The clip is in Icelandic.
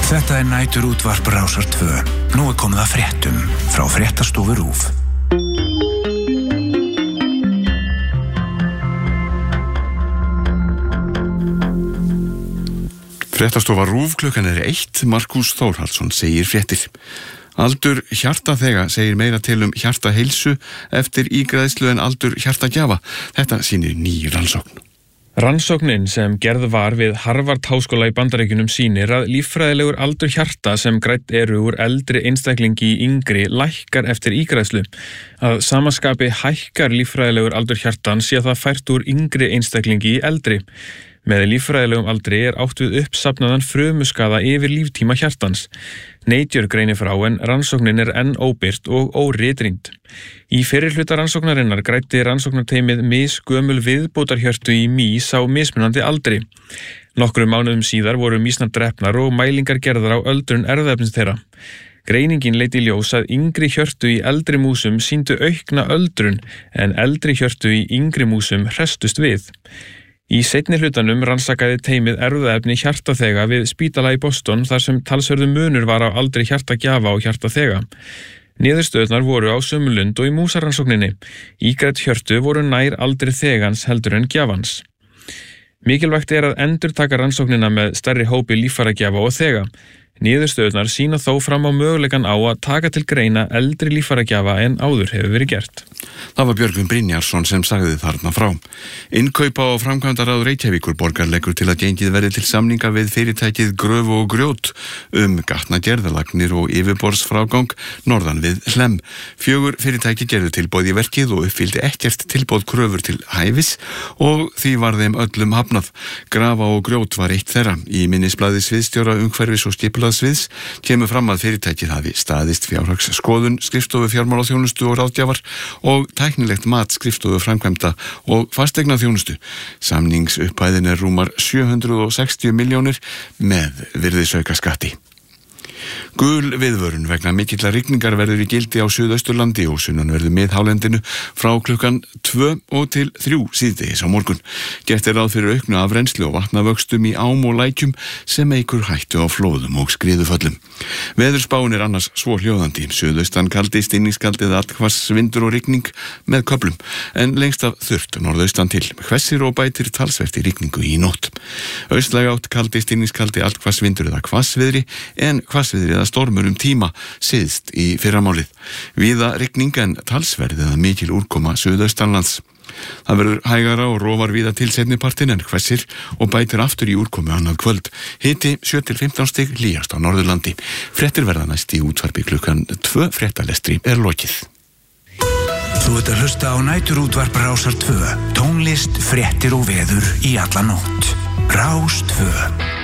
Þetta næturútvarp Rásar 2. Nú komið að fréttum frá Fréttastofu RÚV. Fréttastofa RÚV klukkan 1. Markús Þórhallsson segir fréttir. Aldur hjartaþega segir meira til hjartaheilsu eftir ígræðslu en aldur hjartagjafa. Þetta sýnir ný rannsókn. Rannsóknin sem gerð var við Harvard-háskóla í Bandaríkjunum sýnir að líffræðilegur aldur hjarta sem grædd eru úr eldri einstaklingi í yngri lækkar eftir ígræðslu. Að sama skapi hækkar líffræðilegur aldur hjartans sé það fært úr yngri einstaklingi í eldri. Með líffræðilegum aldri átt við uppsafnaðan frumuskaða yfir líftíma hjartans. Nature greinir frá en rannsóknin enn óbirt og óritrýnd. Í fyrri hluta rannsóknarinnar græddi rannsóknarteymið misgömul viðbótarhjörtu í mýs á mismunandi aldri. Nokkrum mánuðum síðar voru mýsnar drepnar og mælingar gerðar á öldrun erfðaefnis þeirra. Greiningin leiddi í ljós að yngri hjörtu í eldri músum sýndu aukna öldrun en eldri hjörtu í yngri músum hrestust við. Í seinni hlutanum rannsakaði teymið erfðaefni hjartaþega við spítala í Boston þar sem talsverður munur var á aldri hjartagjafa og hjartaþega. Niðurstöðurnar voru á sömu lund og í músarannsókninni. Ígrædd hjörtu voru nær aldri þegans heldur en gjafans. Mikilvægt að endurtaka rannsóknina með stærri hópi líffæragjafa og þega. Niðurstöðurnar sýna þó fram á möguleikann á að taka til greina eldri líffæragjafa en áður hefur verið gert. Það var Björgvin Brynjarsson sem sagði þarna frá. Innkaupa og framkvæmdaráð Reykjavíkur borgar leggur til að gengið verði til samninga við fyrirtækið Gröf og Grjót gatnagerðalagnir og yfirborðsfrágang norðan við Hlemm. 4 fyrirtæki gerðu tilboð í verkið og uppfyldi ekkert tilboð kröfur til hæfis og því var þeim öllum hafnað. Grafa og Grjót var eitt þeirra. Í minnisblaði sviðsstjóra umhverfis og skipulagssviðs kemur fram að fyrirtækið hafi staðist fjárhagsskoðun, skrifstofu fjármálaþjónustu og ráðgjafar og tæknilegt mat skrifstofu framkvæmda og fasteignaþjónustu. Samningsupphæðin rúmar 760 milljónir með virðisaukaskatti. Gul viðvörun vegna mikillar rigningar verður í gildi á Suðausturlandi og sunnanverðu miðhálendinu frá klukkan 2 og til 3 síðdegis á morgun. Gert ráð fyrir auknu afrennsli og vatnavöxtum í ám og lækjum sem eykur hættu á flóðum og skriðuföllum. Veðurspáin annars svo hljóðandi. Suðaustan kaldi, stinningskaldi eða allhvass vindur og rigning með köflum, en lengst af þurrt norðaustan til. Hvessir og bætir talsvert í rigningu í nótt. Austlæg átt kaldi, stinningskaldi, allhvass vindur eða hvassviðri, en hvassviðri eða stormur tíma syðst í fyrramálið. Víða rigning en talsverð eða mikil úrkoma suðaustanlands. Það verður hægara og rofar víða til seinnipartinn en hvessir og bætir aftur í úrkomu annað kvöld. Hiti 7-15 stig, hlýjast á Norðurlandi. Fréttir verða næst í útvarpi klukkan 2. Fréttalestri lokið. Þú ert að hlusta á næturútvarp Rásar 2. Tónlist, fréttir og veður í alla nótt. Rás 2.